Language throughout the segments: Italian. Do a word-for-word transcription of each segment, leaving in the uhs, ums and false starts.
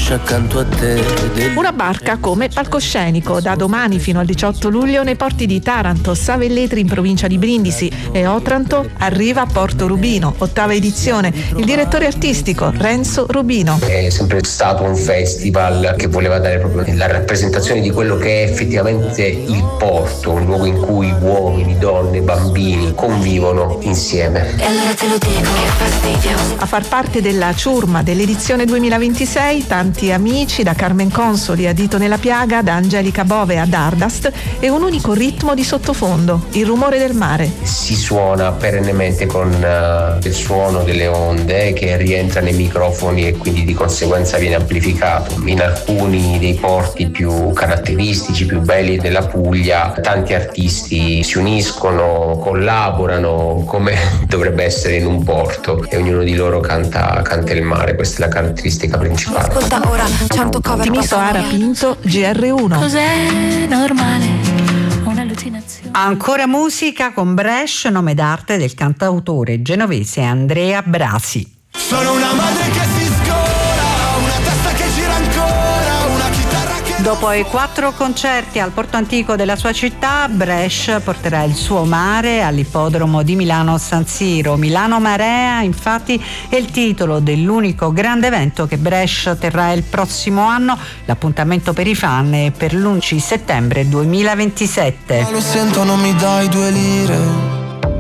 Brescia accanto a te. Una barca come palcoscenico da domani fino al diciotto luglio nei porti di Taranto, Savelletri in provincia di Brindisi e Otranto arriva a Porto Rubino, ottava edizione. Il direttore artistico Renzo Rubino. È sempre stato un festival che voleva dare proprio la rappresentazione di quello che è effettivamente il porto, un luogo in cui uomini, donne, bambini convivono insieme. E allora te lo dico, che fastidio. A far parte della ciurma dell'edizione duemilaventisei tanti amici, da Carmen Consoli a Dito nella piaga, da Angelica Bove ad Ardast, e un unico ritmo di sottofondo, il rumore del mare. Si suona perennemente con uh, il suono delle onde che rientra nei microfoni e quindi di conseguenza viene amplificato. In alcuni dei porti più caratteristici, più belli della Puglia, tanti artisti si uniscono, collaborano come dovrebbe essere in un porto e ognuno di loro canta, canta il mare. Questa è la caratteristica principale. Ascolta ora, cento cover. Timiso Ara Pinto, G R uno. Cos'è normale? Un'allucinazione. Ancora musica con Brescia, nome d'arte del cantautore genovese Andrea Brasi. Sono una madre che si scola, una testa che gira ancora, una chitarra che... Dopo i quattro concerti al porto antico della sua città, Brescia porterà il suo mare all'ippodromo di Milano San Siro. Milano Marea, infatti, è il titolo dell'unico grande evento che Brescia terrà il prossimo anno. L'appuntamento per i fan è per l'undici settembre duemilaventisette. Ma lo sento, non mi dai due lire.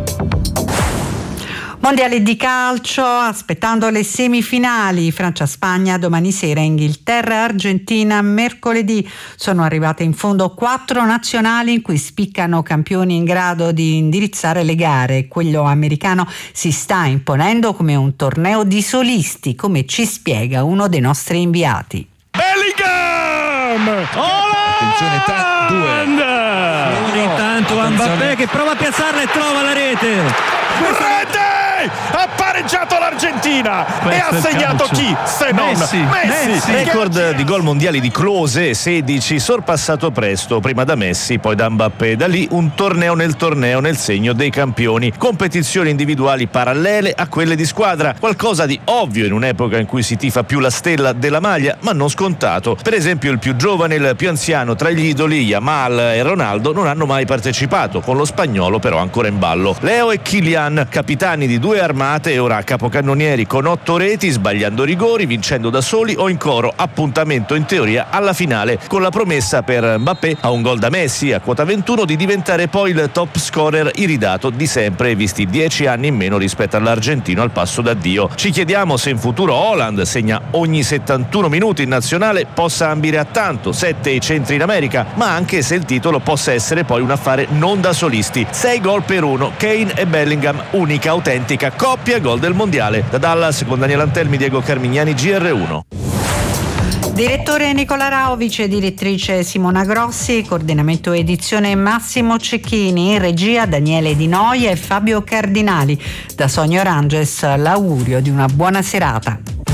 Mondiale di calcio, aspettando le semifinali, Francia-Spagna domani sera, Inghilterra-Argentina mercoledì. Sono arrivate in fondo quattro nazionali in cui spiccano campioni in grado di indirizzare le gare. Quello americano si sta imponendo come un torneo di solisti, come ci spiega uno dei nostri inviati. Bellingham! Attenzione, ta- due. Intanto Mbappé che prova a piazzarla e trova la rete. Rete! Ha pareggiato l'Argentina. Questo e ha segnato calcio. Chi se non Messi, Messi. Messi. Record di gol mondiali di Klose, sedici, sorpassato presto, prima da Messi, poi da Mbappé. Da lì un torneo nel torneo nel segno dei campioni. Competizioni individuali parallele a quelle di squadra, qualcosa di ovvio in un'epoca in cui si tifa più la stella della maglia, ma non scontato. Per esempio il più giovane e il più anziano tra gli idoli, Yamal e Ronaldo, non hanno mai partecipato, con lo spagnolo però ancora in ballo. Leo e Kylian, capitani di due armate e ora capocannonieri con otto reti, sbagliando rigori, vincendo da soli o in coro. Appuntamento in teoria alla finale, con la promessa per Mbappé, a un gol da Messi a quota ventuno, di diventare poi il top scorer iridato di sempre, visti dieci anni in meno rispetto all'argentino al passo d'addio. Ci chiediamo se in futuro Haaland segna ogni settantuno minuti in nazionale, possa ambire a tanto, sette i centri in America, ma anche se il titolo possa essere poi un affare non da solisti. Sei gol per uno, Kane e Bellingham, unica autentica coppia gol del mondiale. Da Dallas con Daniele Antelmi, Diego Carmignani, G R uno. Direttore Nicola Rao, vice direttrice Simona Grossi, coordinamento edizione Massimo Cecchini, regia Daniele Di Noia e Fabio Cardinali. Da Sonia Oranges l'augurio di una buona serata.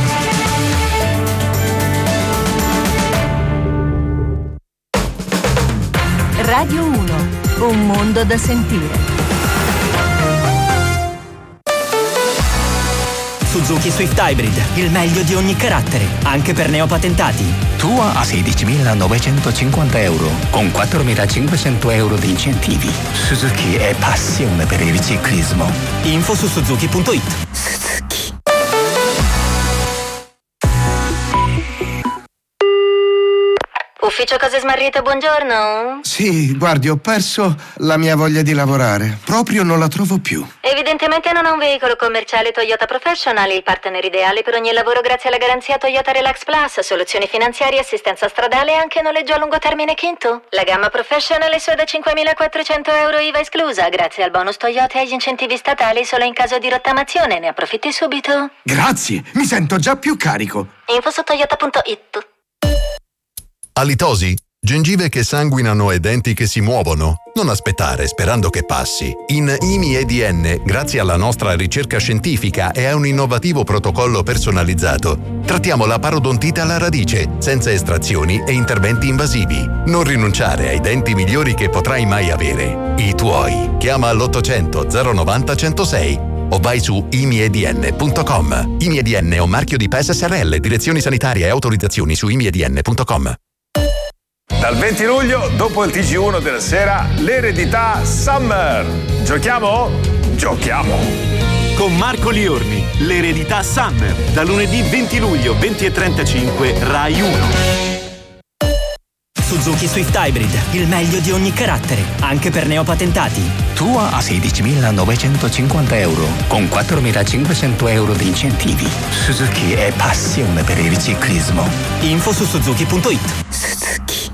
Radio uno, un mondo da sentire. Suzuki Swift Hybrid, il meglio di ogni carattere, anche per neopatentati. Tua a sedicimilanovecentocinquanta euro, con quattromilacinquecento euro di incentivi. Suzuki è passione per il ciclismo. Info su suzuki punto it. Suzuki. Ufficio Cose Smarrite, buongiorno. Sì, guardi, ho perso la mia voglia di lavorare. Proprio non la trovo più. Evidentemente non ha un veicolo commerciale Toyota Professional, il partner ideale per ogni lavoro grazie alla garanzia Toyota Relax Plus, soluzioni finanziarie, assistenza stradale e anche noleggio a lungo termine Kinto. La gamma Professional è solo da cinquemilaquattrocento euro I V A esclusa, grazie al bonus Toyota e agli incentivi statali solo in caso di rottamazione. Ne approfitti subito. Grazie, mi sento già più carico. Info su toyota punto it. Halitosi? Gengive che sanguinano e denti che si muovono? Non aspettare sperando che passi. In I M I E D N, grazie alla nostra ricerca scientifica e a un innovativo protocollo personalizzato, trattiamo la parodontite alla radice, senza estrazioni e interventi invasivi. Non rinunciare ai denti migliori che potrai mai avere. I tuoi. Chiama all'ottocento zero novanta centosei o vai su i m i e d n punto com. I M I E D N è un marchio di P E S S R L, direzioni sanitarie e autorizzazioni su i m i e d n punto com. Dal venti luglio, dopo il T G uno della sera, l'eredità Summer. Giochiamo? Giochiamo! Con Marco Liorni, l'eredità Summer, da lunedì venti luglio, venti e trentacinque, Rai uno. Suzuki Swift Hybrid, il meglio di ogni carattere, anche per neopatentati. Tua a sedicimilanovecentocinquanta euro, con quattromilacinquecento euro di incentivi. Suzuki è passione per il ciclismo. Info su suzuki punto it. Suzuki.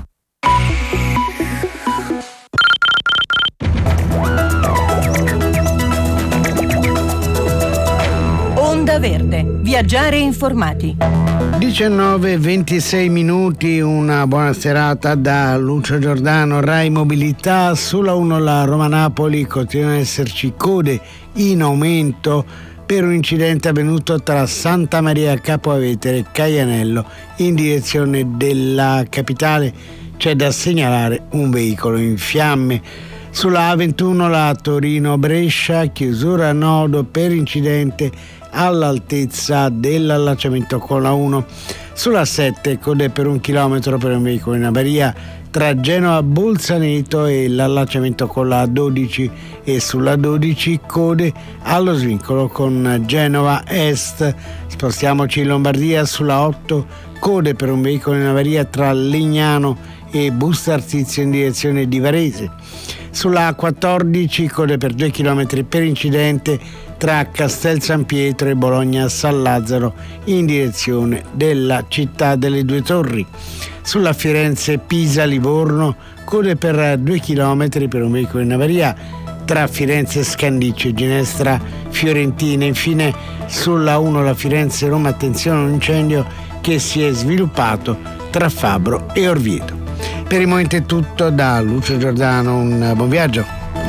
Onda Verde, viaggiare informati. diciannove e ventisei minuti, una buona serata da Lucio Giordano, Rai Mobilità. Sulla uno la Roma-Napoli continuano ad esserci code in aumento per un incidente avvenuto tra Santa Maria Capo Avetere e Caianello in direzione della capitale. C'è da segnalare un veicolo in fiamme. Sulla A ventuno la Torino-Brescia, chiusura a nodo per incidente all'altezza dell'allacciamento con la uno. Sulla sette code per un chilometro per un veicolo in avaria tra Genova Bolzaneto e l'allacciamento con la dodici, e sulla dodici code allo svincolo con Genova Est. Spostiamoci in Lombardia, sulla otto code per un veicolo in avaria tra Legnano e Busto Arsizio in direzione di Varese. Sulla A quattordici code per due chilometri per incidente tra Castel San Pietro e Bologna San Lazzaro in direzione della città delle Due Torri. Sulla Firenze Pisa Livorno code per due chilometri per un veicolo in avaria tra Firenze Scandiccio e Ginestra Fiorentina. Infine sulla uno la Firenze Roma, attenzione a un incendio che si è sviluppato tra Fabro e Orvieto. Per il momento è tutto da Lucio Giordano, un buon viaggio.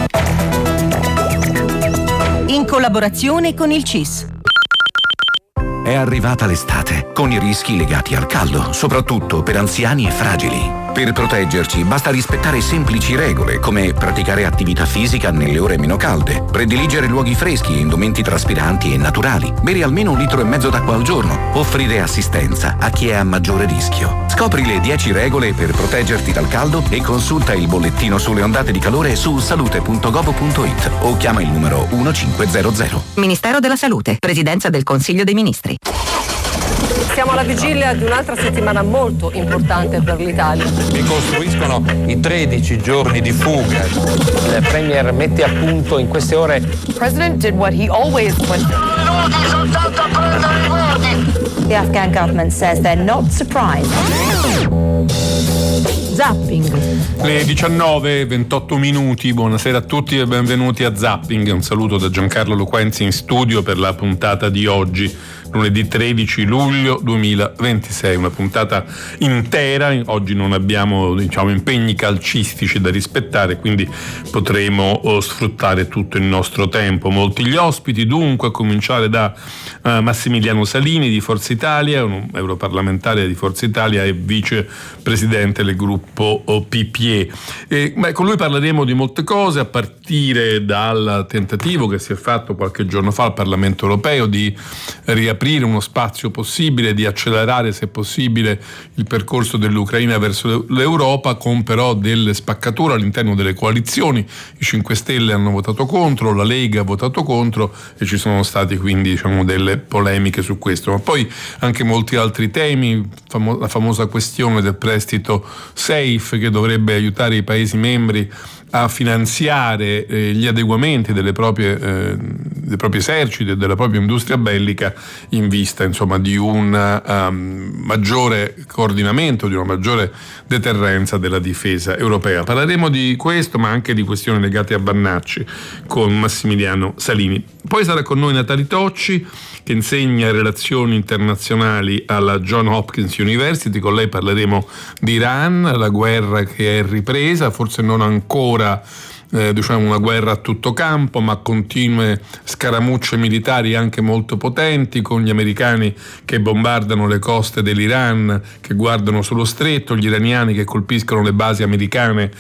In collaborazione con il C I S. È arrivata l'estate, con i rischi legati al caldo, soprattutto per anziani e fragili. Per proteggerci basta rispettare semplici regole, come praticare attività fisica nelle ore meno calde, prediligere luoghi freschi, indumenti traspiranti e naturali, bere almeno un litro e mezzo d'acqua al giorno, offrire assistenza a chi è a maggiore rischio. Scopri le dieci regole per proteggerti dal caldo e consulta il bollettino sulle ondate di calore su salute punto gov punto it o chiama il numero quindici-zero-zero. Ministero della Salute, Presidenza del Consiglio dei Ministri. Siamo alla vigilia di un'altra settimana molto importante per l'Italia. Ricostruiscono i tredici giorni di fuga. Il Premier mette a punto in queste ore. The President did what he always went. The Afghan government says they're not surprised. Zapping. Le diciannove e ventotto minuti, buonasera a tutti e benvenuti a Zapping. Un saluto da Giancarlo Loquenzi in studio per la puntata di oggi, lunedì tredici luglio duemilaventisei, una puntata intera. Oggi non abbiamo, diciamo, impegni calcistici da rispettare, quindi potremo oh, sfruttare tutto il nostro tempo. Molti gli ospiti, dunque, a cominciare da uh, Massimiliano Salini di Forza Italia, un europarlamentare di Forza Italia e vicepresidente del gruppo P P E. E, beh, con lui parleremo di molte cose, a partire dal tentativo che si è fatto qualche giorno fa al Parlamento europeo di riaprire uno spazio possibile, di accelerare se possibile il percorso dell'Ucraina verso l'Europa, con però delle spaccature all'interno delle coalizioni. I cinque Stelle hanno votato contro, la Lega ha votato contro e ci sono state quindi, diciamo, delle polemiche su questo, ma poi anche molti altri temi, famo- la famosa questione del prestito SAFE che dovrebbe aiutare i Paesi membri a finanziare eh, gli adeguamenti delle proprie, eh, dei propri eserciti e della propria industria bellica in vista, insomma, di un um, maggiore coordinamento, di una maggiore deterrenza della difesa europea. Parleremo di questo, ma anche di questioni legate a Vannacci con Massimiliano Salini. Poi sarà con noi Natali Tocci, che insegna relazioni internazionali alla Johns Hopkins University. Con lei parleremo di Iran, la guerra che è ripresa, forse non ancora Eh, diciamo una guerra a tutto campo, ma continue scaramucce militari anche molto potenti, con gli americani che bombardano le coste dell'Iran, che guardano sullo stretto, gli iraniani che colpiscono le basi americane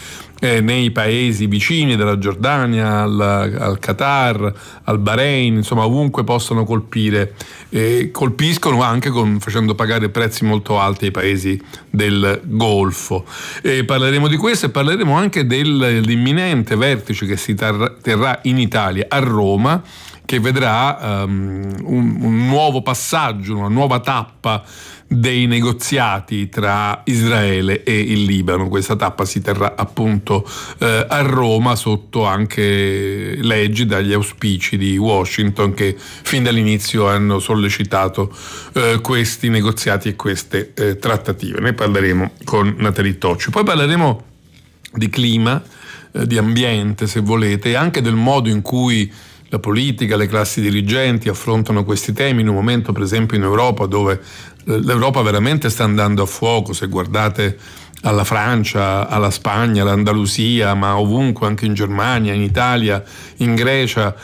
eh, nei paesi vicini, dalla Giordania al, al Qatar, al Bahrain, insomma ovunque possono colpire, eh, colpiscono anche con, facendo pagare prezzi molto alti ai paesi del Golfo. E parleremo di questo e parleremo anche dell'imminente vertice che si terrà, terrà in Italia, a Roma, che vedrà um, un, un nuovo passaggio, una nuova tappa dei negoziati tra Israele e il Libano. Questa tappa si terrà appunto eh, a Roma, sotto anche l'egida, gli auspici di Washington, che fin dall'inizio hanno sollecitato eh, questi negoziati e queste eh, trattative. Ne parleremo con Nathalie Tocci. Poi parleremo di clima, eh, di ambiente, se volete, e anche del modo in cui la politica, le classi dirigenti affrontano questi temi in un momento, per esempio, in Europa, dove l'Europa veramente sta andando a fuoco. Se guardate alla Francia, alla Spagna, all'Andalusia, ma ovunque, anche in Germania, in Italia, in Grecia,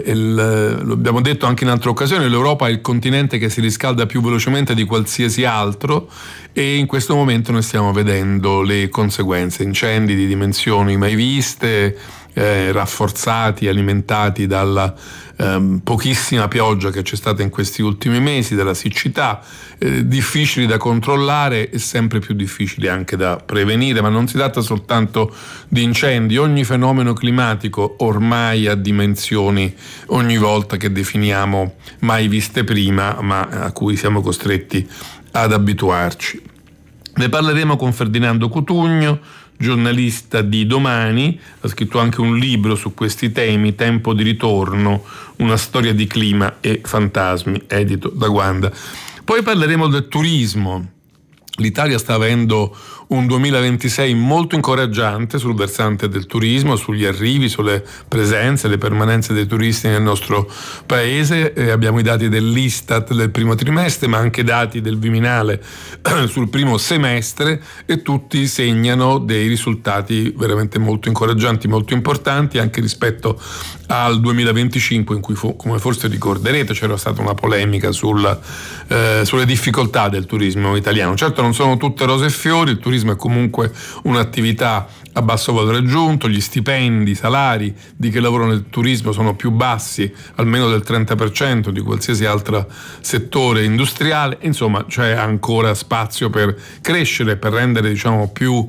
il, lo abbiamo detto anche in altre occasioni, l'Europa è il continente che si riscalda più velocemente di qualsiasi altro, e in questo momento noi stiamo vedendo le conseguenze: incendi di dimensioni mai viste, Eh, rafforzati, alimentati dalla ehm, pochissima pioggia che c'è stata in questi ultimi mesi, dalla siccità, eh, difficili da controllare e sempre più difficili anche da prevenire. Ma non si tratta soltanto di incendi, ogni fenomeno climatico ormai ha dimensioni ogni volta che definiamo mai viste prima, ma a cui siamo costretti ad abituarci. Ne parleremo con Ferdinando Cutugno, giornalista di Domani, ha scritto anche un libro su questi temi, Tempo di ritorno, una storia di clima e fantasmi, edito da Guanda. Poi parleremo del turismo. L'Italia sta avendo un duemilaventisei molto incoraggiante sul versante del turismo, sugli arrivi, sulle presenze, le permanenze dei turisti nel nostro paese. Eh, abbiamo i dati dell'Istat del primo trimestre, ma anche dati del Viminale sul primo semestre, e tutti segnano dei risultati veramente molto incoraggianti, molto importanti, anche rispetto al duemilaventicinque, in cui, fu, come forse ricorderete, c'era stata una polemica sul, eh, sulle difficoltà del turismo italiano. Certo, non sono tutte rose e fiori, il turismo è comunque un'attività a basso valore aggiunto, gli stipendi, i salari di chi lavora nel turismo sono più bassi, almeno del trenta per cento di qualsiasi altro settore industriale. Insomma, c'è ancora spazio per crescere, per rendere, diciamo, più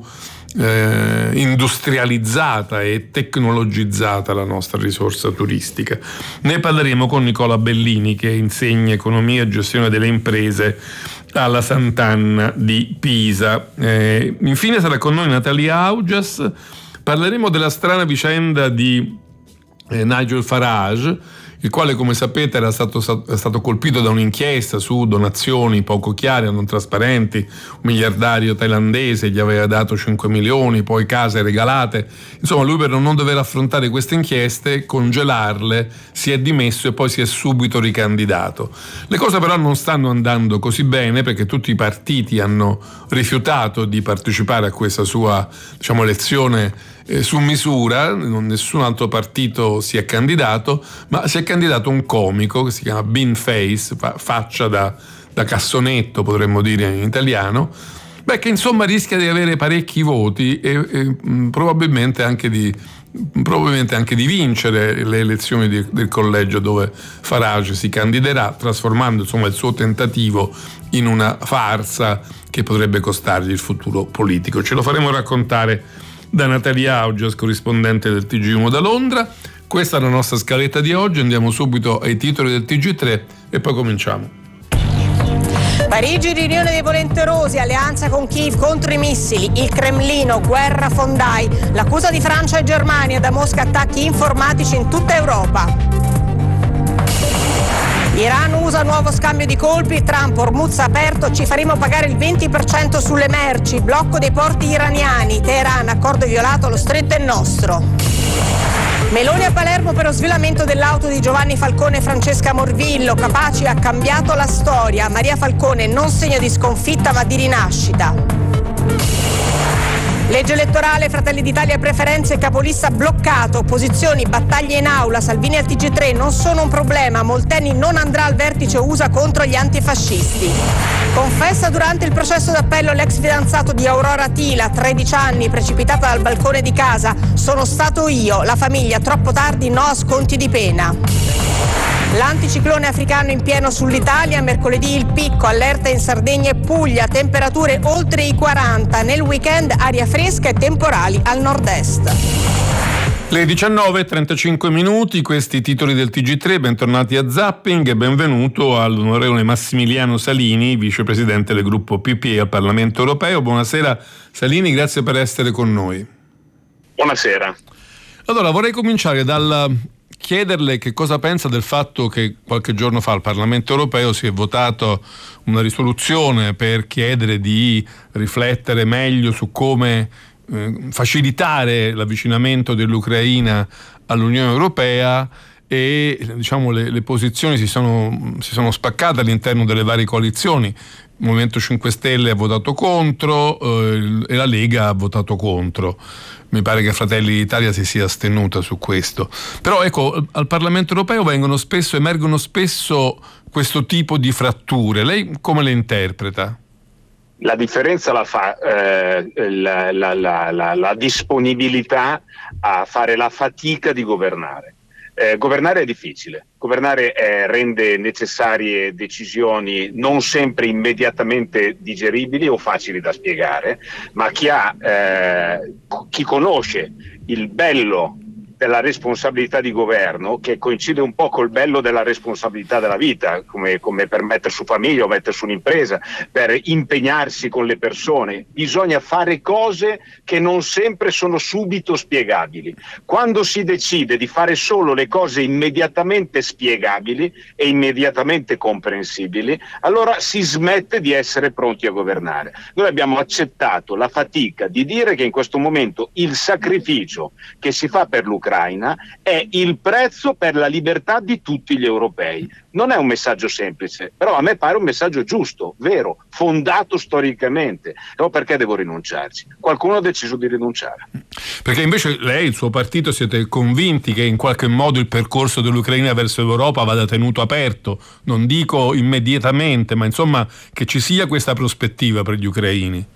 eh, industrializzata e tecnologizzata la nostra risorsa turistica. Ne parleremo con Nicola Bellini, che insegna economia e gestione delle imprese alla Sant'Anna di Pisa. Eh, infine sarà con noi Natalia Augias. Parleremo della strana vicenda di eh, Nigel Farage, il quale, come sapete, era stato, è stato colpito da un'inchiesta su donazioni poco chiare, non trasparenti. Un miliardario thailandese gli aveva dato cinque milioni, poi case regalate. Insomma, lui, per non dover affrontare queste inchieste, congelarle, si è dimesso e poi si è subito ricandidato. Le cose però non stanno andando così bene, perché tutti i partiti hanno rifiutato di partecipare a questa sua, diciamo, elezione Eh, su misura. Non, nessun altro partito si è candidato, ma si è candidato un comico che si chiama Bean Face, fa, faccia da, da cassonetto, potremmo dire in italiano, beh, che insomma rischia di avere parecchi voti e, e mh, probabilmente anche di probabilmente anche di vincere le elezioni di, del collegio dove Farage si candiderà, trasformando, insomma, il suo tentativo in una farsa che potrebbe costargli il futuro politico. Ce lo faremo raccontare da Natalia Augias, corrispondente del T G uno da Londra. Questa è la nostra scaletta di oggi. Andiamo subito ai titoli del T G tre e poi cominciamo. Parigi, riunione dei volenterosi, alleanza con Kiev contro i missili, il Cremlino, guerra fondai, l'accusa di Francia e Germania, da Mosca attacchi informatici in tutta Europa. Iran usa nuovo scambio di colpi, Trump, Hormuz aperto, ci faremo pagare il venti per cento sulle merci, blocco dei porti iraniani, Teheran, accordo violato, lo stretto è nostro. Meloni a Palermo per lo svelamento dell'auto di Giovanni Falcone e Francesca Morvillo, Capaci ha cambiato la storia, Maria Falcone non segno di sconfitta ma di rinascita. Legge elettorale, Fratelli d'Italia preferenze, capolista bloccato, opposizioni, battaglie in aula, Salvini al T G tre non sono un problema, Molteni non andrà al vertice U S A contro gli antifascisti. Confessa durante il processo d'appello l'ex fidanzato di Aurora Tila, tredici anni, precipitata dal balcone di casa, sono stato io, la famiglia troppo tardi, no a sconti di pena. L'anticiclone africano in pieno sull'Italia, mercoledì il picco, allerta in Sardegna e Puglia, temperature oltre i quaranta, nel weekend aria fresca e temporali al nord-est. Le diciannove e trentacinque minuti, questi titoli del T G tre, bentornati a Zapping e benvenuto all'onorevole Massimiliano Salini, vicepresidente del gruppo P P E al Parlamento Europeo. Buonasera Salini, grazie per essere con noi. Buonasera. Allora, vorrei cominciare dal chiederle che cosa pensa del fatto che qualche giorno fa al Parlamento Europeo si è votato una risoluzione per chiedere di riflettere meglio su come eh, facilitare l'avvicinamento dell'Ucraina all'Unione Europea e diciamo le, le posizioni si sono, si sono spaccate all'interno delle varie coalizioni. Il Movimento cinque Stelle ha votato contro eh, e la Lega ha votato contro. Mi pare che Fratelli d'Italia si sia astenuta su questo. Però ecco, al Parlamento Europeo vengono spesso, emergono spesso questo tipo di fratture. Lei come le interpreta? La differenza la fa eh, la, la, la, la, la disponibilità a fare la fatica di governare. Eh, governare è difficile, governare eh, rende necessarie decisioni non sempre immediatamente digeribili o facili da spiegare, ma chi ha, eh, chi conosce il bello della responsabilità di governo, che coincide un po' col bello della responsabilità della vita, come, come per mettere su famiglia o mettere su un'impresa, per impegnarsi con le persone. Bisogna fare cose che non sempre sono subito spiegabili. Quando si decide di fare solo le cose immediatamente spiegabili e immediatamente comprensibili, allora si smette di essere pronti a governare. Noi abbiamo accettato la fatica di dire che in questo momento il sacrificio che si fa per l'Ucraina è il prezzo per la libertà di tutti gli europei. Non è un messaggio semplice, però a me pare un messaggio giusto, vero, fondato storicamente. No, perché devo rinunciarci? Qualcuno ha deciso di rinunciare. Perché invece lei e il suo partito siete convinti che in qualche modo il percorso dell'Ucraina verso l'Europa vada tenuto aperto, non dico immediatamente, ma insomma che ci sia questa prospettiva per gli ucraini?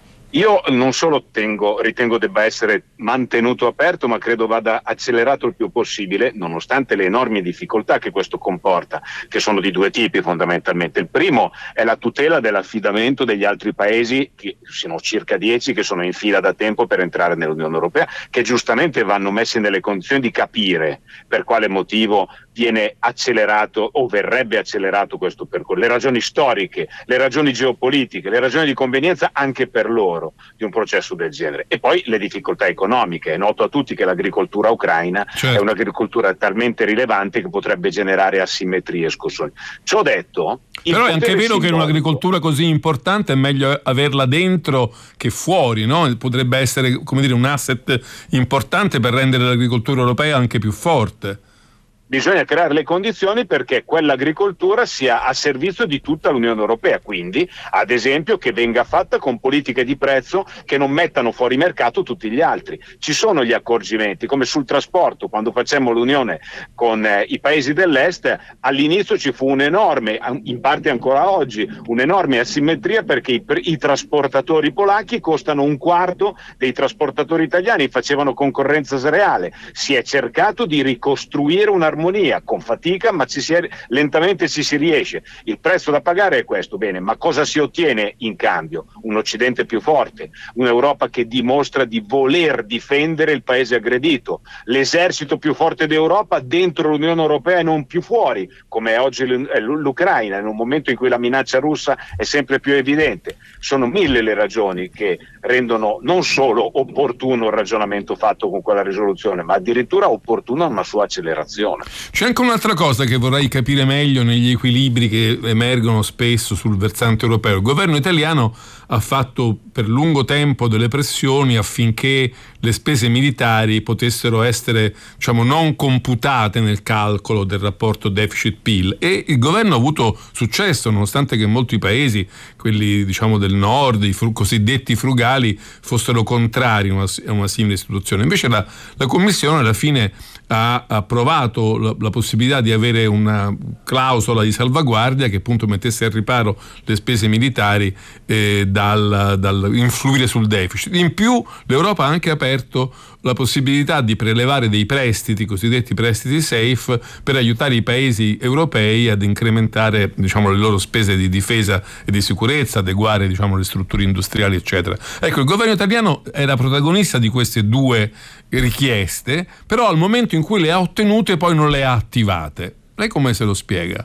Io non solo tengo, ritengo debba essere mantenuto aperto, ma credo vada accelerato il più possibile, nonostante le enormi difficoltà che questo comporta, che sono di due tipi fondamentalmente. Il primo è la tutela dell'affidamento degli altri paesi, che sono circa dieci, che sono in fila da tempo per entrare nell'Unione Europea, che giustamente vanno messi nelle condizioni di capire per quale motivo viene accelerato o verrebbe accelerato questo percorso. Le ragioni storiche, le ragioni geopolitiche, le ragioni di convenienza anche per loro di un processo del genere. E poi le difficoltà economiche. È noto a tutti che l'agricoltura ucraina certo. è un'agricoltura talmente rilevante che potrebbe generare asimmetrie e scossoni. Ciò detto, però è anche vero che in un'agricoltura così importante è meglio averla dentro che fuori, no? Potrebbe essere, come dire, un asset importante per rendere l'agricoltura europea anche più forte. Bisogna creare le condizioni perché quell'agricoltura sia a servizio di tutta l'Unione Europea, quindi ad esempio che venga fatta con politiche di prezzo che non mettano fuori mercato tutti gli altri. Ci sono gli accorgimenti, come sul trasporto, quando facemmo l'unione con eh, i paesi dell'est, all'inizio ci fu un'enorme, in parte ancora oggi, un'enorme asimmetria perché i, i trasportatori polacchi costano un quarto dei trasportatori italiani, facevano concorrenza sleale. Si è cercato di ricostruire una armonia, con fatica, ma ci si è, lentamente ci si riesce. Il prezzo da pagare è questo, bene, ma cosa si ottiene in cambio? Un Occidente più forte, un'Europa che dimostra di voler difendere il paese aggredito, l'esercito più forte d'Europa dentro l'Unione Europea e non più fuori, come è oggi l'Ucraina, in un momento in cui la minaccia russa è sempre più evidente. Sono mille le ragioni che rendono non solo opportuno il ragionamento fatto con quella risoluzione, ma addirittura opportuna una sua accelerazione. C'è anche un'altra cosa che vorrei capire meglio negli equilibri che emergono spesso sul versante europeo. Il governo italiano ha fatto per lungo tempo delle pressioni affinché le spese militari potessero essere, diciamo, non computate nel calcolo del rapporto deficit-P I L, e il governo ha avuto successo, nonostante che molti paesi, quelli diciamo del nord, i fru- cosiddetti frugali, fossero contrari a una, a una simile istituzione. Invece la, la Commissione alla fine ha approvato la, la possibilità di avere una clausola di salvaguardia che appunto mettesse al riparo le spese militari eh, dal, dal influire sul deficit. In più l'Europa ha anche aperto la possibilità di prelevare dei prestiti, cosiddetti prestiti safe, per aiutare i paesi europei ad incrementare, diciamo, le loro spese di difesa e di sicurezza, adeguare, diciamo, le strutture industriali, eccetera. Ecco, il governo italiano era protagonista di queste due richieste, però al momento in cui le ha ottenute poi non le ha attivate. Lei come se lo spiega?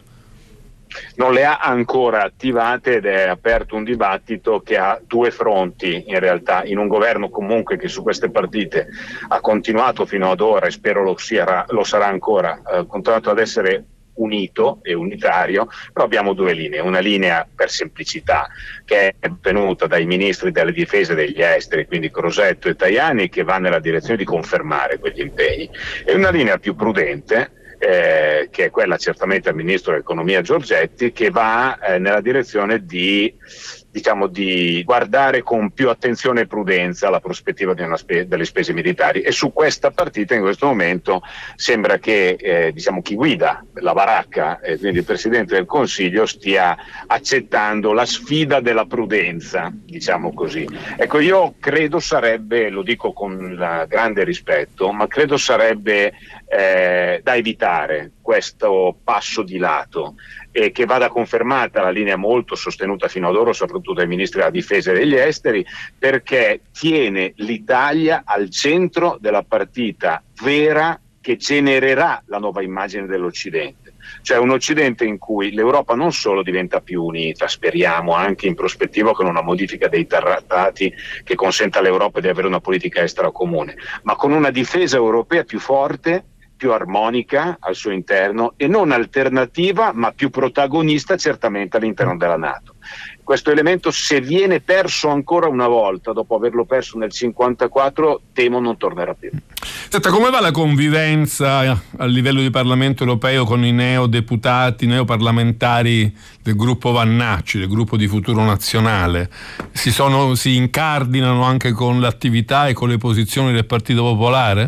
Non le ha ancora attivate ed è aperto un dibattito che ha due fronti in realtà, in un governo comunque che su queste partite ha continuato fino ad ora, e spero lo, sia, lo sarà ancora, ha continuato ad essere unito e unitario, però abbiamo due linee, una linea per semplicità che è venuta dai ministri della difesa e degli esteri, quindi Crosetto e Tajani, che va nella direzione di confermare quegli impegni, e una linea più prudente Eh, che è quella certamente del ministro dell'economia Giorgetti, che va eh, nella direzione di, diciamo, di guardare con più attenzione e prudenza la prospettiva di una spe- delle spese militari, e su questa partita in questo momento sembra che eh, diciamo, chi guida la baracca, e quindi il Presidente del Consiglio, stia accettando la sfida della prudenza, diciamo così. Ecco, io credo sarebbe, lo dico con grande rispetto, ma credo sarebbe eh, da evitare questo passo di lato, e che vada confermata la linea molto sostenuta fino ad ora, soprattutto dai ministri della difesa e degli esteri, perché tiene l'Italia al centro della partita vera che genererà la nuova immagine dell'Occidente. Cioè un Occidente in cui l'Europa non solo diventa più unita, speriamo anche in prospettiva con una modifica dei trattati che consenta all'Europa di avere una politica estera comune, ma con una difesa europea più forte, più armonica al suo interno, e non alternativa ma più protagonista certamente all'interno della NATO. Questo elemento, se viene perso ancora una volta dopo averlo perso nel cinquantaquattro, temo non tornerà più. Senta, come va la convivenza a livello di Parlamento europeo con i neodeputati, neoparlamentari del gruppo Vannacci, del gruppo di Futuro Nazionale? Si, sono, si incardinano anche con l'attività e con le posizioni del Partito Popolare?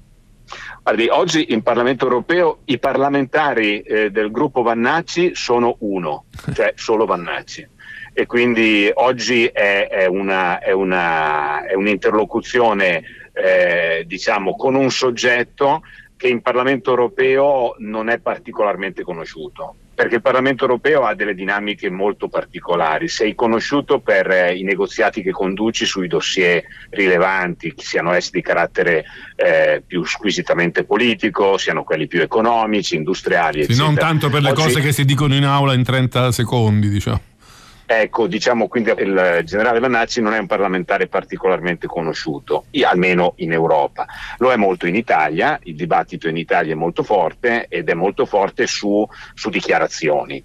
Guardi, oggi in Parlamento europeo i parlamentari eh, del gruppo Vannacci sono uno, cioè solo Vannacci, e quindi oggi è, è, una, è, una, è un'interlocuzione eh, diciamo con un soggetto che in Parlamento europeo non è particolarmente conosciuto, perché il Parlamento europeo ha delle dinamiche molto particolari. Sei conosciuto per eh, i negoziati che conduci sui dossier rilevanti, siano essi di carattere eh, più squisitamente politico, siano quelli più economici, industriali, sì, eccetera. Non tanto per le Oggi... cose che si dicono in aula in trenta secondi, diciamo. Ecco, diciamo quindi il generale Vannacci non è un parlamentare particolarmente conosciuto, almeno in Europa. Lo è molto in Italia, il dibattito in Italia è molto forte, ed è molto forte su, su dichiarazioni.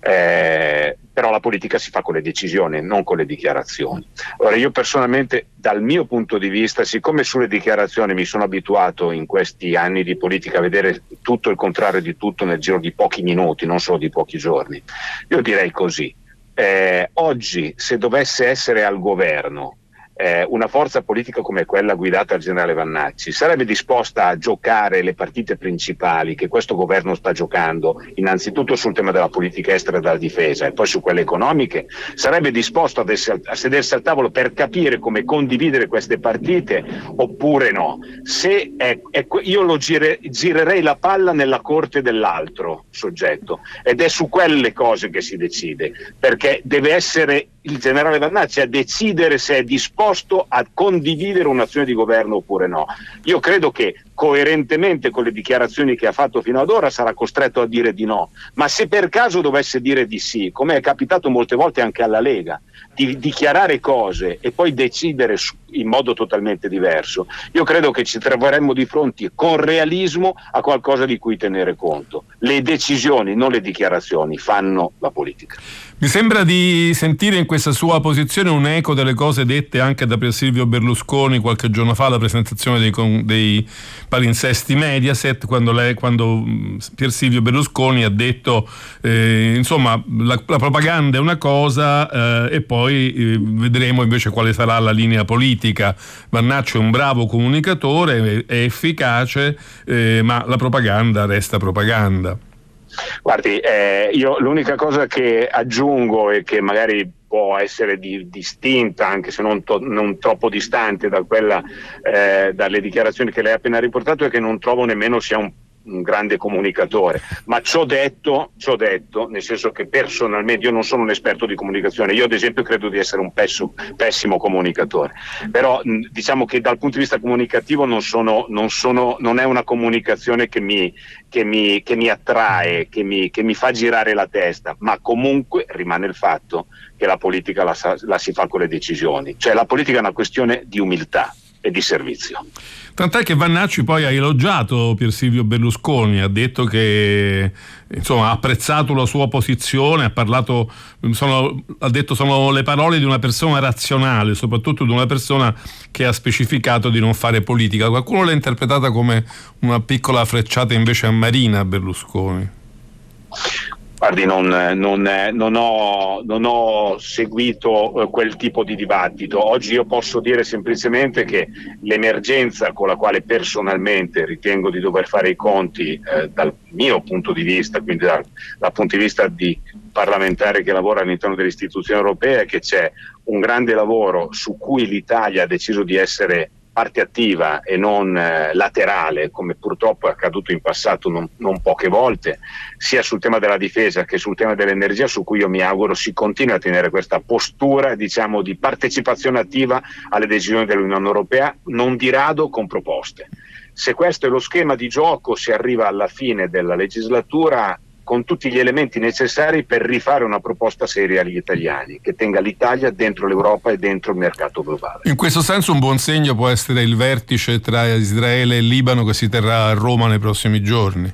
Eh, però la politica si fa con le decisioni, non con le dichiarazioni. Ora, io personalmente, dal mio punto di vista, siccome sulle dichiarazioni mi sono abituato in questi anni di politica a vedere tutto il contrario di tutto nel giro di pochi minuti, non solo di pochi giorni, io direi così. Eh, oggi, se dovesse essere al governo eh, una forza politica come quella guidata dal generale Vannacci, sarebbe disposta a giocare le partite principali che questo governo sta giocando, innanzitutto sul tema della politica estera e della difesa, e poi su quelle economiche, sarebbe disposto ad essere, a sedersi al tavolo per capire come condividere queste partite, oppure no? Se è, è, io lo gire, girerei la palla nella corte dell'altro soggetto, ed è su quelle cose che si decide, perché deve essere il generale Vannacci a decidere se è disposto a condividere un'azione di governo oppure no. Io credo che coerentemente con le dichiarazioni che ha fatto fino ad ora sarà costretto a dire di no, ma se per caso dovesse dire di sì, come è capitato molte volte anche alla Lega, di dichiarare cose e poi decidere in modo totalmente diverso, io credo che ci troveremmo di fronte con realismo a qualcosa di cui tenere conto. Le decisioni, non le dichiarazioni, fanno la politica. Mi sembra di sentire in questa sua posizione un eco delle cose dette anche da Pier Silvio Berlusconi qualche giorno fa alla presentazione dei, dei palinsesti Mediaset, quando, lei, quando Pier Silvio Berlusconi ha detto eh, insomma la, la propaganda è una cosa eh, e poi eh, vedremo invece quale sarà la linea politica. Vannacci è un bravo comunicatore, è efficace, eh, ma la propaganda resta propaganda. Guardi, eh, io l'unica cosa che aggiungo e che magari può essere di, distinta, anche se non, to, non troppo distante da quella, eh, dalle dichiarazioni che lei ha appena riportato, è che non trovo nemmeno sia un un grande comunicatore, ma ciò detto, ciò detto, nel senso che personalmente io non sono un esperto di comunicazione, io ad esempio credo di essere un pesso, pessimo comunicatore, però diciamo che dal punto di vista comunicativo non sono, non sono, non è una comunicazione che mi, che mi, che mi attrae, che mi, che mi fa girare la testa, ma comunque rimane il fatto che la politica la, la si fa con le decisioni, cioè la politica è una questione di umiltà e di servizio. Tant'è che Vannacci poi ha elogiato Pier Silvio Berlusconi, ha detto che insomma ha apprezzato la sua posizione, ha parlato, sono, ha detto sono le parole di una persona razionale, soprattutto di una persona che ha specificato di non fare politica. Qualcuno l'ha interpretata come una piccola frecciata invece a Marina Berlusconi. Guardi, non, non, non, ho, non ho seguito quel tipo di dibattito. Oggi io posso dire semplicemente che l'emergenza con la quale personalmente ritengo di dover fare i conti eh, dal mio punto di vista, quindi dal, dal punto di vista di parlamentare che lavora all'interno delle istituzioni europee, è che c'è un grande lavoro su cui l'Italia ha deciso di essere parte attiva e non eh, laterale, come purtroppo è accaduto in passato non, non poche volte, sia sul tema della difesa che sul tema dell'energia, su cui io mi auguro si continui a tenere questa postura, diciamo, di partecipazione attiva alle decisioni dell'Unione Europea, non di rado con proposte. Se questo è lo schema di gioco, si arriva alla fine della legislatura con tutti gli elementi necessari per rifare una proposta seria agli italiani, che tenga l'Italia dentro l'Europa e dentro il mercato globale. In questo senso un buon segno può essere il vertice tra Israele e Libano che si terrà a Roma nei prossimi giorni.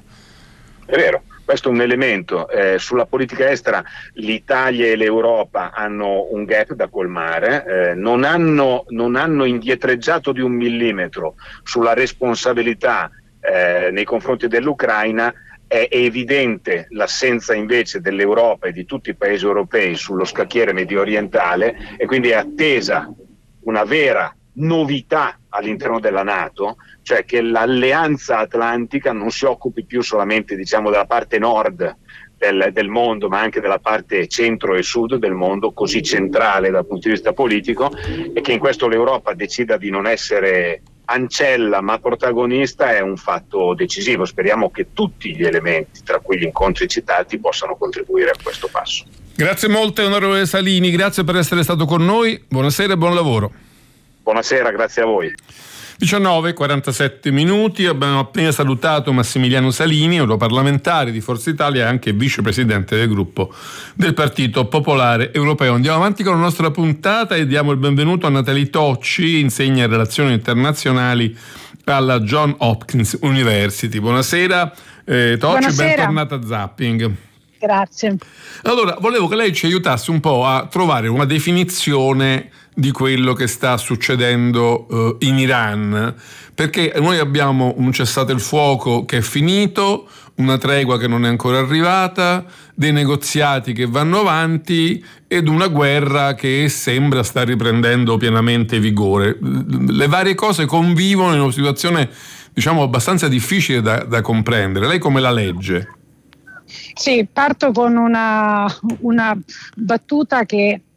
È vero, questo è un elemento. Eh, sulla politica estera l'Italia e l'Europa hanno un gap da colmare, eh, non hanno, non hanno indietreggiato di un millimetro sulla responsabilità eh, nei confronti dell'Ucraina. È evidente l'assenza invece dell'Europa e di tutti i paesi europei sullo scacchiere medio orientale, e quindi è attesa una vera novità all'interno della NATO, cioè che l'alleanza atlantica non si occupi più solamente, diciamo, della parte nord del, del mondo, ma anche della parte centro e sud del mondo, così centrale dal punto di vista politico, e che in questo l'Europa decida di non essere ancella ma protagonista è un fatto decisivo. Speriamo che tutti gli elementi, tra cui gli incontri citati, possano contribuire a questo passo. Grazie molte onorevole Salini, grazie per essere stato con noi, buonasera e buon lavoro. Buonasera, grazie a voi. diciannove e quarantasette minuti, abbiamo appena salutato Massimiliano Salini, europarlamentare di Forza Italia e anche vicepresidente del gruppo del Partito Popolare Europeo. Andiamo avanti con la nostra puntata e diamo il benvenuto a Natalie Tocci, insegna relazioni internazionali alla Johns Hopkins University. Buonasera eh, Tocci, Buonasera. Bentornata a Zapping. Grazie. Allora, volevo che lei ci aiutasse un po' a trovare una definizione di quello che sta succedendo uh, in Iran, perché noi abbiamo un cessate il fuoco che è finito, una tregua che non è ancora arrivata, dei negoziati che vanno avanti ed una guerra che sembra sta riprendendo pienamente vigore. Le varie cose convivono in una situazione, diciamo, abbastanza difficile da, da comprendere. Lei come la legge? Sì, parto con una, una battuta che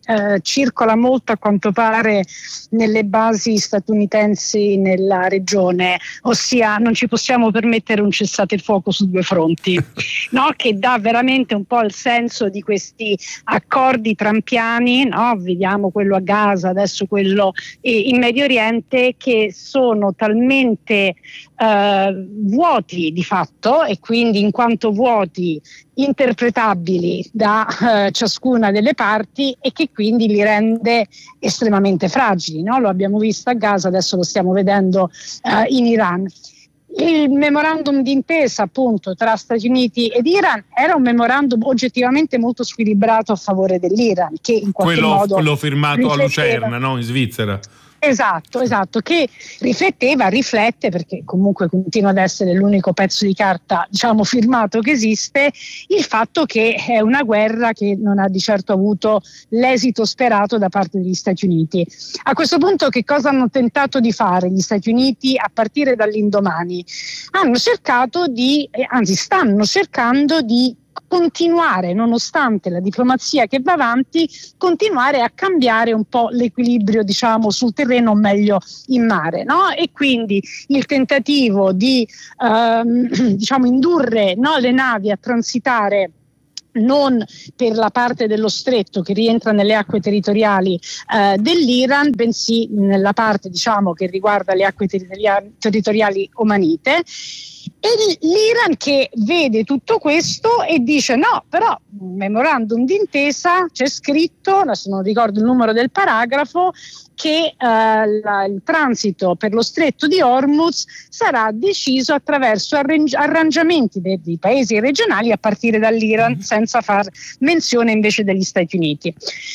eh, circola molto a quanto pare nelle basi statunitensi nella regione, ossia non ci possiamo permettere un cessate il fuoco su due fronti, no? Che dà veramente un po' il senso di questi accordi trampiani, no? Vediamo quello a Gaza, adesso quello in Medio Oriente, che sono talmente eh, vuoti di fatto, e quindi in quanto vuoti interpretabili da eh, ciascuna delle parti, e che quindi li rende estremamente fragili, no? Lo abbiamo visto a Gaza, adesso lo stiamo vedendo eh, in Iran. Il memorandum d'intesa appunto tra Stati Uniti ed Iran era un memorandum oggettivamente molto squilibrato a favore dell'Iran, che in qualche quello, modo quello firmato a rifletteva... Lucerna, no? In Svizzera. Esatto, esatto, che rifletteva, riflette, perché comunque continua ad essere l'unico pezzo di carta, diciamo, firmato che esiste, il fatto che è una guerra che non ha di certo avuto l'esito sperato da parte degli Stati Uniti. A questo punto che cosa hanno tentato di fare gli Stati Uniti a partire dall'indomani? Hanno cercato di, anzi stanno cercando di continuare, nonostante la diplomazia che va avanti, continuare a cambiare un po' l'equilibrio, diciamo, sul terreno, o meglio in mare, no? E quindi il tentativo di ehm, diciamo indurre, no, le navi a transitare non per la parte dello stretto che rientra nelle acque territoriali eh, dell'Iran, bensì nella parte, diciamo, che riguarda le acque territoriali, territoriali omanite. E l'Iran che vede tutto questo e dice no, però memorandum d'intesa c'è scritto, adesso non ricordo il numero del paragrafo, che eh, la, il transito per lo stretto di Hormuz sarà deciso attraverso arrangi- arrangiamenti dei, dei paesi regionali a partire dall'Iran, senza far menzione invece degli Stati Uniti.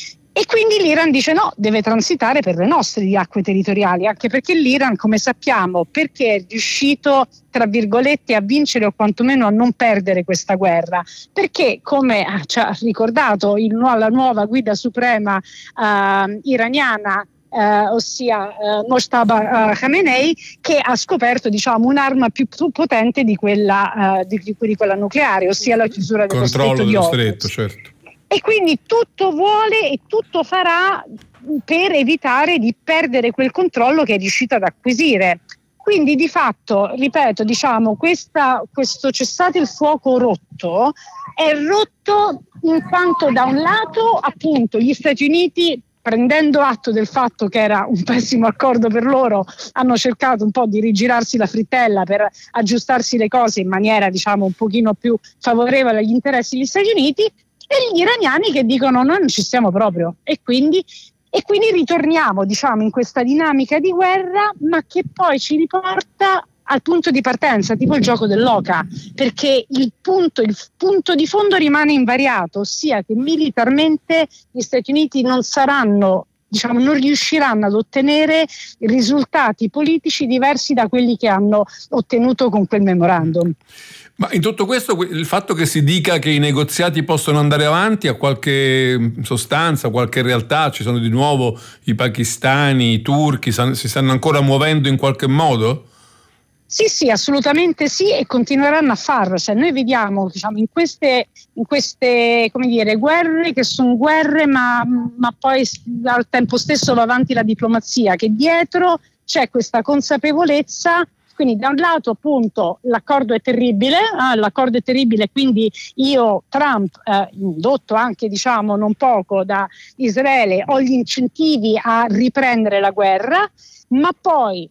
E quindi l'Iran dice no, deve transitare per le nostre acque territoriali, anche perché l'Iran, come sappiamo, perché è riuscito, tra virgolette, a vincere o quantomeno a non perdere questa guerra, perché, come ci ha ricordato il, la nuova guida suprema eh, iraniana, Uh, ossia uh, Mojtaba uh, Khamenei, che ha scoperto, diciamo, un'arma più, più potente di quella, uh, di, di quella nucleare, ossia la chiusura dello controllo stretto dello di stretto, Hormuz. certo. E quindi tutto vuole e tutto farà per evitare di perdere quel controllo che è riuscito ad acquisire. Quindi di fatto, ripeto, diciamo, questa, questo cessate il fuoco rotto è rotto in quanto da un lato appunto gli Stati Uniti, prendendo atto del fatto che era un pessimo accordo per loro, hanno cercato un po' di rigirarsi la frittella per aggiustarsi le cose in maniera, diciamo, un pochino più favorevole agli interessi degli Stati Uniti, e gli iraniani che dicono noi non ci stiamo proprio, e quindi, e quindi ritorniamo, diciamo, in questa dinamica di guerra, ma che poi ci riporta al punto di partenza, tipo il gioco dell'oca, perché il punto, il punto di fondo rimane invariato, ossia che militarmente gli Stati Uniti non saranno, diciamo, non riusciranno ad ottenere risultati politici diversi da quelli che hanno ottenuto con quel memorandum. Ma in tutto questo il fatto che si dica che i negoziati possono andare avanti ha qualche sostanza, qualche realtà? Ci sono di nuovo i pakistani, i turchi, si stanno ancora muovendo in qualche modo? Sì, sì, assolutamente sì, e continueranno a farlo. Cioè, noi vediamo, diciamo, in queste, in queste, come dire, guerre che sono guerre, ma, ma poi al tempo stesso va avanti la diplomazia, che dietro c'è questa consapevolezza. Quindi da un lato appunto l'accordo è terribile, eh, l'accordo è terribile, quindi io Trump, eh, indotto anche, diciamo, non poco da Israele, ho gli incentivi a riprendere la guerra, ma poi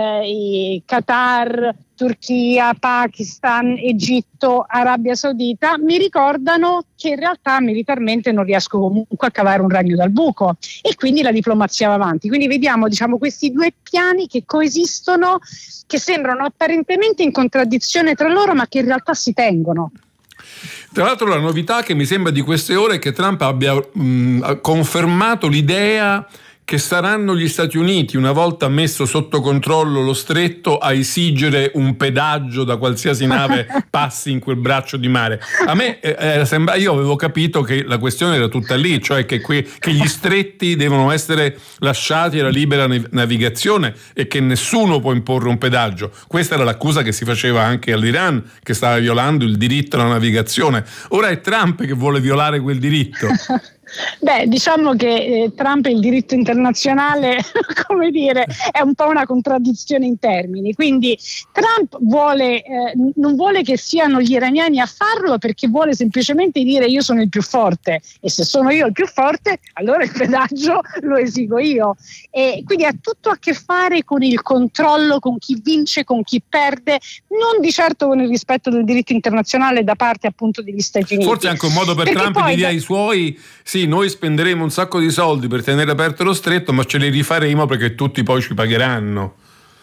eh, Qatar, Turchia, Pakistan, Egitto, Arabia Saudita mi ricordano che in realtà militarmente non riesco comunque a cavare un ragno dal buco, e quindi la diplomazia va avanti. Quindi vediamo, diciamo, questi due piani che coesistono, che sembrano apparentemente in contraddizione tra loro, ma che in realtà si tengono. Tra l'altro la novità che mi sembra di queste ore è che Trump abbia mh, confermato l'idea che saranno gli Stati Uniti, una volta messo sotto controllo lo stretto, a esigere un pedaggio da qualsiasi nave passi in quel braccio di mare. A me eh, sembra, io avevo capito che la questione era tutta lì, cioè che, que, che gli stretti devono essere lasciati alla libera navigazione e che nessuno può imporre un pedaggio. Questa era l'accusa che si faceva anche all'Iran, che stava violando il diritto alla navigazione. Ora è Trump che vuole violare quel diritto. Beh, diciamo che eh, Trump e il diritto internazionale, come dire, è un po' una contraddizione in termini. Quindi Trump vuole, eh, non vuole che siano gli iraniani a farlo, perché vuole semplicemente dire io sono il più forte, e se sono io il più forte allora il pedaggio lo esigo io. E quindi ha tutto a che fare con il controllo, con chi vince, con chi perde, non di certo con il rispetto del diritto internazionale da parte appunto degli Stati Uniti. Forse anche un modo per perché Trump di dire da... ai suoi: sì, noi spenderemo un sacco di soldi per tenere aperto lo stretto, ma ce li rifaremo perché tutti poi ci pagheranno.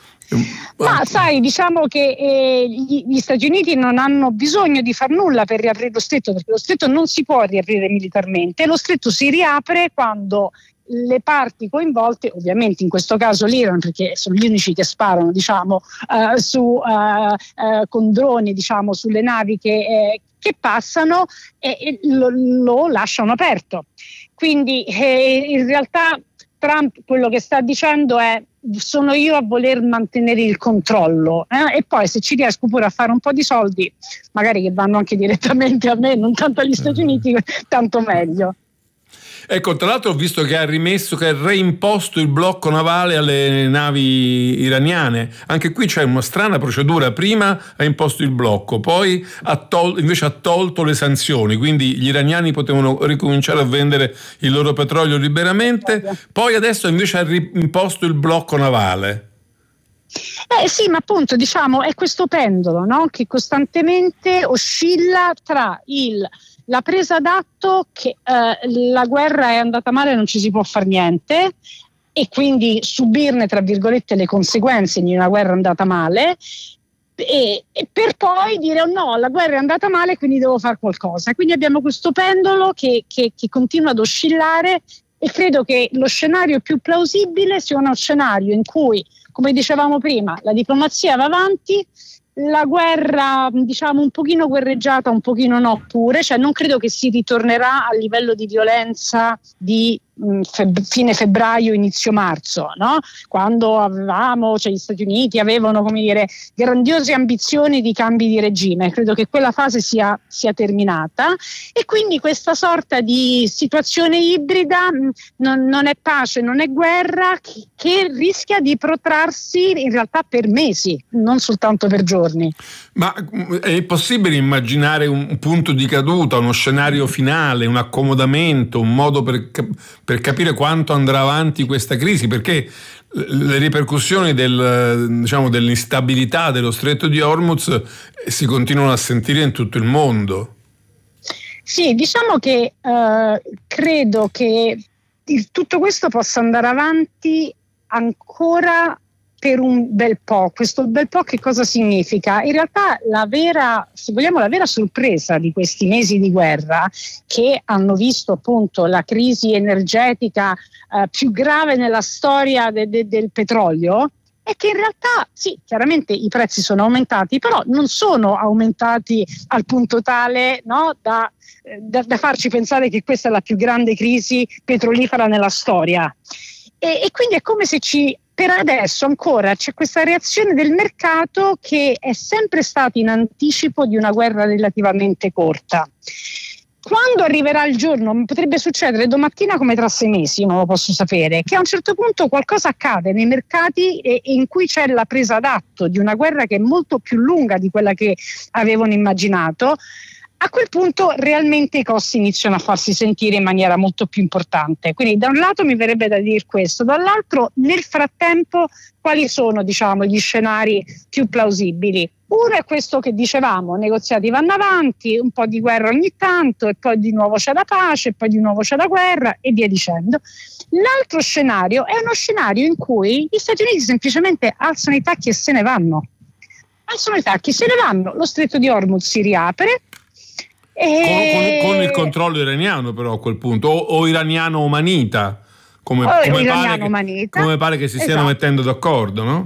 Ma sai, diciamo che eh, gli, gli Stati Uniti non hanno bisogno di far nulla per riaprire lo stretto, perché lo stretto non si può riaprire militarmente. Lo stretto si riapre quando le parti coinvolte, ovviamente in questo caso l'Iran, perché sono gli unici che sparano, diciamo, uh, su, uh, uh, con droni, diciamo, sulle navi che, eh, che passano, e, e lo, lo lasciano aperto. Quindi eh, in realtà Trump quello che sta dicendo è: sono io a voler mantenere il controllo, eh? E poi se ci riesco pure a fare un po' di soldi, magari che vanno anche direttamente a me, non tanto agli Stati Uniti, tanto meglio. Ecco, tra l'altro ho visto che ha rimesso, che ha reimposto il blocco navale alle navi iraniane. Anche qui c'è una strana procedura: prima ha imposto il blocco, poi ha tol- invece ha tolto le sanzioni, quindi gli iraniani potevano ricominciare a vendere il loro petrolio liberamente, poi adesso invece ha reimposto il blocco navale. Eh sì, ma appunto, diciamo, è questo pendolo, no? Che costantemente oscilla tra il la presa d'atto che eh, la guerra è andata male e non ci si può fare niente, e quindi subirne, tra virgolette, le conseguenze di una guerra andata male, e, e per poi dire: oh no, la guerra è andata male, quindi devo fare qualcosa. Quindi abbiamo questo pendolo che, che, che continua ad oscillare, e credo che lo scenario più plausibile sia uno scenario in cui, come dicevamo prima, la diplomazia va avanti, la guerra, diciamo, un pochino guerreggiata, un pochino no pure, cioè non credo che si ritornerà al livello di violenza di mh, feb- fine febbraio, inizio marzo, no? Quando avevamo, cioè gli Stati Uniti avevano, come dire, grandiose ambizioni di cambi di regime. Credo che quella fase sia, sia terminata, e quindi questa sorta di situazione ibrida mh, non, non è pace, non è guerra, che, che rischia di protrarsi in realtà per mesi, non soltanto per giorni. Ma è possibile immaginare un punto di caduta, uno scenario finale, un accomodamento, un modo per, per capire quanto andrà avanti questa crisi? Perché le ripercussioni del, diciamo, dell'instabilità dello stretto di Hormuz si continuano a sentire in tutto il mondo. Sì, diciamo che eh, credo che tutto questo possa andare avanti ancora per un bel po'. Questo bel po' che cosa significa? In realtà la vera, se vogliamo, la vera sorpresa di questi mesi di guerra, che hanno visto appunto la crisi energetica eh, più grave nella storia de- de- del petrolio, è che in realtà sì, chiaramente i prezzi sono aumentati, però non sono aumentati al punto tale, no, da, da, da farci pensare che questa è la più grande crisi petrolifera nella storia. E, e quindi è come se ci per adesso ancora c'è questa reazione del mercato che è sempre stata in anticipo di una guerra relativamente corta. Quando arriverà il giorno, potrebbe succedere domattina come tra sei mesi, non lo posso sapere, che a un certo punto qualcosa accade nei mercati e, e in cui c'è la presa d'atto di una guerra che è molto più lunga di quella che avevano immaginato. A quel punto realmente i costi iniziano a farsi sentire in maniera molto più importante. Quindi da un lato mi verrebbe da dire questo, dall'altro nel frattempo quali sono, diciamo, gli scenari più plausibili? Uno è questo che dicevamo: negoziati vanno avanti, un po' di guerra ogni tanto, e poi di nuovo c'è la pace, e poi di nuovo c'è la guerra, e via dicendo. L'altro scenario è uno scenario in cui gli Stati Uniti semplicemente alzano i tacchi e se ne vanno. Alzano i tacchi, se ne vanno, lo stretto di Hormuz si riapre, E... Con, con, con il controllo iraniano, però, a quel punto, o, o iraniano omanita, come, o come, iraniano pare che, omanita. come pare che si stiano esatto. mettendo d'accordo, no?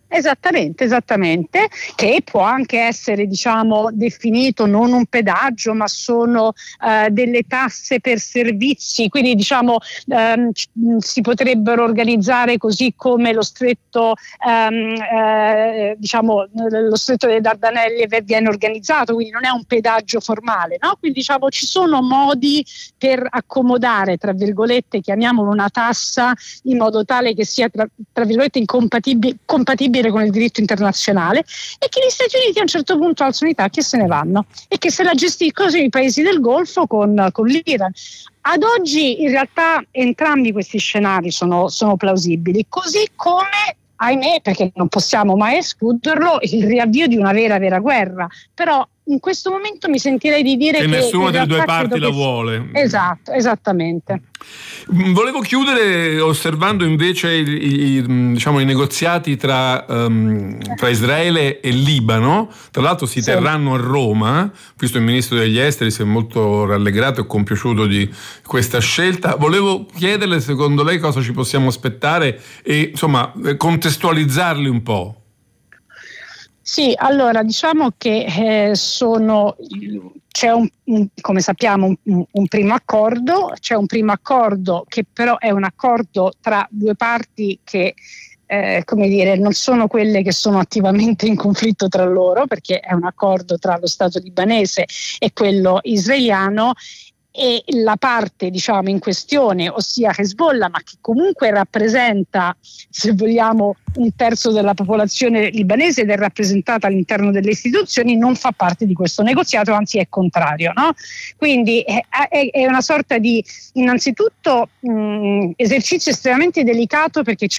Esattamente, esattamente, che può anche essere, diciamo, definito non un pedaggio, ma sono eh, delle tasse per servizi, quindi diciamo ehm, si potrebbero organizzare così come lo stretto ehm, eh, diciamo lo stretto dei Dardanelli viene organizzato, quindi non è un pedaggio formale, no? Quindi diciamo ci sono modi per accomodare, tra virgolette, chiamiamolo una tassa, in modo tale che sia tra, tra virgolette incompatibile compatibile con il diritto internazionale, e che gli Stati Uniti a un certo punto alzano i tacchi e se ne vanno, e che se la gestiscono i paesi del Golfo con, con l'Iran. Ad oggi in realtà entrambi questi scenari sono, sono plausibili, così come, ahimè, perché non possiamo mai escluderlo, il riavvio di una vera vera guerra. Però in questo momento mi sentirei di dire e che nessuna delle due parti la che... vuole. Esatto, esattamente. Volevo chiudere osservando invece i, i, diciamo, i negoziati tra, um, tra Israele e Libano. Tra l'altro si sì. terranno a Roma. Visto il ministro degli esteri si è molto rallegrato e compiaciuto di questa scelta. Volevo chiederle, secondo lei, cosa ci possiamo aspettare e insomma contestualizzarli un po'. Sì, allora diciamo che eh, sono c'è un, un come sappiamo un, un primo accordo, c'è un primo accordo che però è un accordo tra due parti che eh, come dire non sono quelle che sono attivamente in conflitto tra loro, perché è un accordo tra lo Stato libanese e quello israeliano, e la parte diciamo in questione, ossia Hezbollah, ma che comunque rappresenta, se vogliamo, un terzo della popolazione libanese ed è rappresentata all'interno delle istituzioni, non fa parte di questo negoziato, anzi è contrario, no? Quindi è, è, è una sorta di, innanzitutto, mh, esercizio estremamente delicato, perché c'è